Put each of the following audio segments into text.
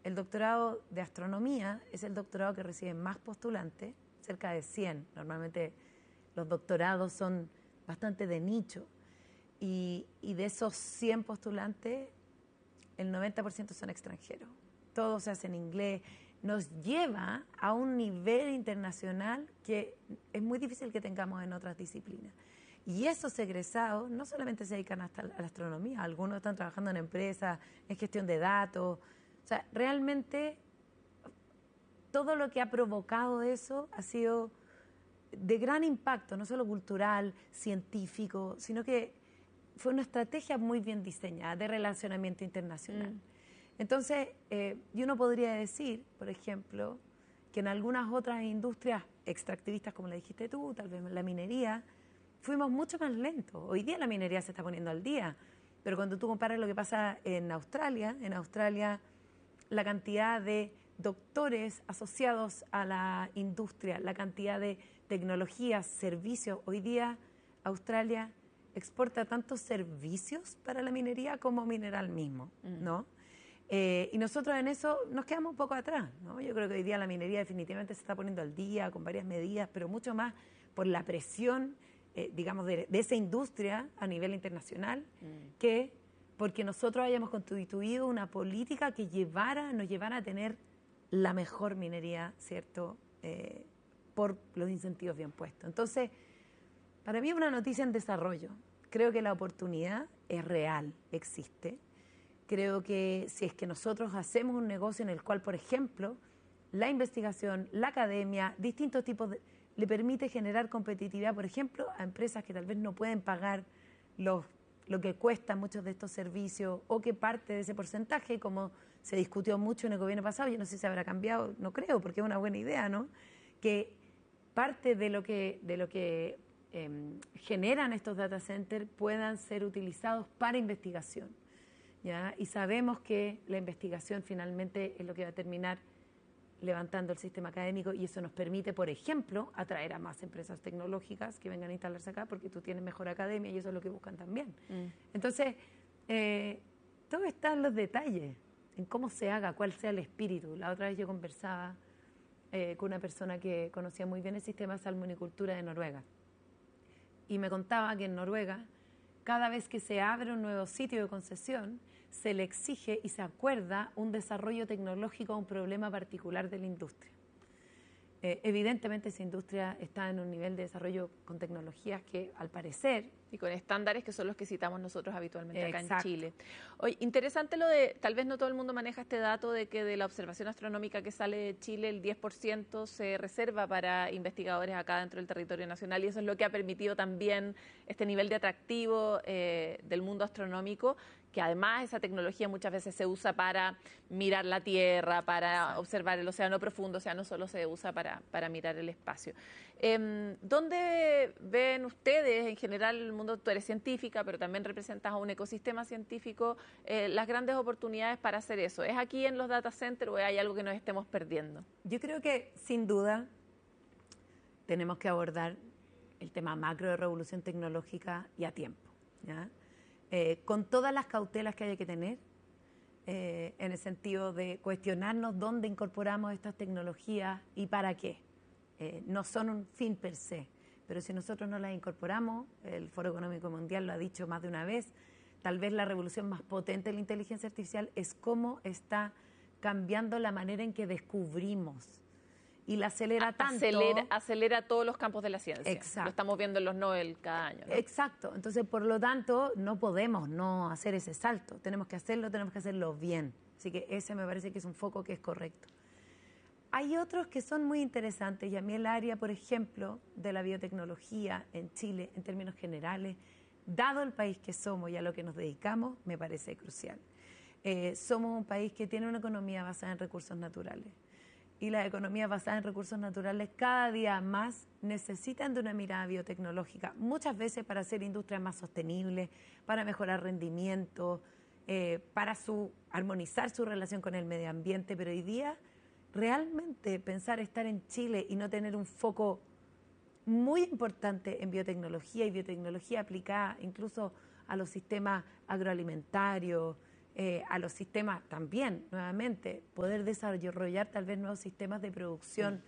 el doctorado de astronomía es el doctorado que reciben más postulantes, cerca de 100. Normalmente los doctorados son bastante de nicho. Y de esos 100 postulantes, el 90% son extranjeros. Todo se hace en inglés. Nos lleva a un nivel internacional que es muy difícil que tengamos en otras disciplinas. Y esos egresados no solamente se dedican hasta a la astronomía, algunos están trabajando en empresas, en gestión de datos. O sea, realmente todo lo que ha provocado eso ha sido de gran impacto, no solo cultural, científico, sino que fue una estrategia muy bien diseñada de relacionamiento internacional. Entonces, y uno podría decir, por ejemplo, que en algunas otras industrias extractivistas, como le dijiste tú, tal vez la minería, fuimos mucho más lentos. Hoy día la minería se está poniendo al día, pero cuando tú comparas lo que pasa en Australia la cantidad de doctores asociados a la industria, la cantidad de tecnologías, servicios, hoy día Australia exporta tantos servicios para la minería como mineral mismo, ¿no? Y nosotros en eso nos quedamos un poco atrás, ¿no? Yo creo que hoy día la minería definitivamente se está poniendo al día con varias medidas, pero mucho más por la presión, digamos, de esa industria a nivel internacional, que porque nosotros hayamos constituido una política que nos llevara a tener la mejor minería, ¿cierto?, por los incentivos bien puestos. Entonces, para mí es una noticia en desarrollo. Creo que la oportunidad es real, existe. Creo que si es que nosotros hacemos un negocio en el cual, por ejemplo, la investigación, la academia, distintos tipos le permite generar competitividad, por ejemplo, a empresas que tal vez no pueden pagar lo que cuestan muchos de estos servicios o que parte de ese porcentaje, como se discutió mucho en el gobierno pasado, yo no sé si habrá cambiado, no creo, porque es una buena idea, ¿no?, que parte de lo que generan estos data centers puedan ser utilizados para investigación, ¿ya? Y sabemos que la investigación finalmente es lo que va a terminar levantando el sistema académico y eso nos permite, por ejemplo, atraer a más empresas tecnológicas que vengan a instalarse acá porque tú tienes mejor academia y eso es lo que buscan también. Entonces, todo está en los detalles, en cómo se haga, cuál sea el espíritu. La otra vez yo conversaba con una persona que conocía muy bien el sistema de salmonicultura de Noruega y me contaba que en Noruega cada vez que se abre un nuevo sitio de concesión se le exige y se acuerda un desarrollo tecnológico a un problema particular de la industria. Evidentemente esa industria está en un nivel de desarrollo con tecnologías que al parecer... Y con estándares que son los que citamos nosotros habitualmente acá Exacto. en Chile. Oye, interesante lo de, tal vez no todo el mundo maneja este dato de que de la observación astronómica que sale de Chile, el 10% se reserva para investigadores acá dentro del territorio nacional y eso es lo que ha permitido también este nivel de atractivo del mundo astronómico, que además esa tecnología muchas veces se usa para mirar la Tierra, para observar el océano profundo, o sea, no solo se usa para mirar el espacio. ¿Dónde ven ustedes en general el mundo? Tú eres científica, pero también representas a un ecosistema científico, las grandes oportunidades para hacer eso. ¿Es aquí en los data centers o hay algo que nos estemos perdiendo? Yo creo que sin duda tenemos que abordar el tema macro de revolución tecnológica y a tiempo, ¿ya? Con todas las cautelas que haya que tener, en el sentido de cuestionarnos dónde incorporamos estas tecnologías y para qué. No son un fin per se, pero si nosotros no las incorporamos, el Foro Económico Mundial lo ha dicho más de una vez, tal vez la revolución más potente de la inteligencia artificial es cómo está cambiando la manera en que descubrimos. Y la acelera tanto... Acelera todos los campos de la ciencia. Exacto. Lo estamos viendo en los Nobel cada año, ¿no? Exacto. Entonces, por lo tanto, no podemos no hacer ese salto. Tenemos que hacerlo bien. Así que ese me parece que es un foco que es correcto. Hay otros que son muy interesantes y a mí el área, por ejemplo, de la biotecnología en Chile, en términos generales, dado el país que somos y a lo que nos dedicamos, me parece crucial. Somos un país que tiene una economía basada en recursos naturales. Y las economías basadas en recursos naturales cada día más necesitan de una mirada biotecnológica, muchas veces para hacer industrias más sostenibles, para mejorar rendimiento, para armonizar su relación con el medio ambiente, pero hoy día realmente pensar estar en Chile y no tener un foco muy importante en biotecnología y biotecnología aplicada incluso a los sistemas agroalimentarios, a los sistemas también, nuevamente, poder desarrollar tal vez nuevos sistemas de producción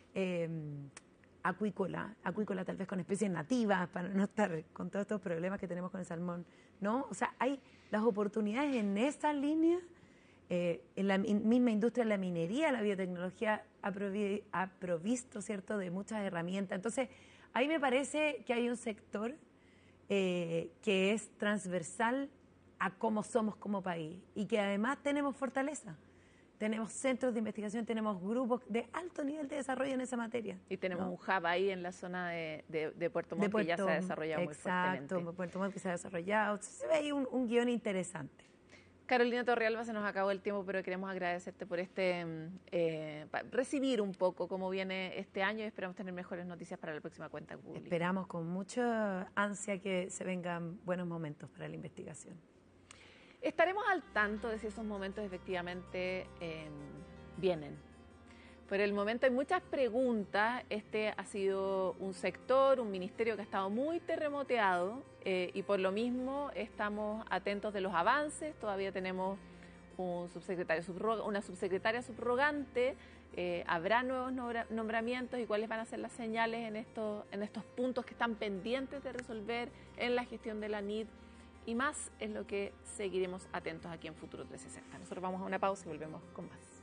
acuícola tal vez con especies nativas, para no estar con todos estos problemas que tenemos con el salmón, ¿no? O sea, hay las oportunidades en esa línea, en la misma industria de la minería, la biotecnología ha provisto, ¿cierto?, de muchas herramientas. Entonces, ahí me parece que hay un sector que es transversal a cómo somos como país y que además tenemos fortaleza. Tenemos centros de investigación, tenemos grupos de alto nivel de desarrollo en esa materia. Y tenemos un hub ahí en la zona de Puerto Montt que ya se ha desarrollado muy fuertemente. Exacto, Puerto Montt que se ha desarrollado. Entonces, se ve ahí un guión interesante. Carolina Torrealba, se nos acabó el tiempo, pero queremos agradecerte por recibir un poco cómo viene este año y esperamos tener mejores noticias para la próxima cuenta pública. Esperamos con mucha ansia que se vengan buenos momentos para la investigación. Estaremos al tanto de si esos momentos efectivamente vienen. Por el momento hay muchas preguntas. Este ha sido un sector, un ministerio que ha estado muy terremoteado y por lo mismo estamos atentos de los avances. Todavía tenemos un subsecretario una subsecretaria subrogante. Habrá nuevos nombramientos y cuáles van a ser las señales en estos puntos que están pendientes de resolver en la gestión de la NID. Y más es lo que seguiremos atentos aquí en Futuro 360. Nosotros vamos a una pausa y volvemos con más.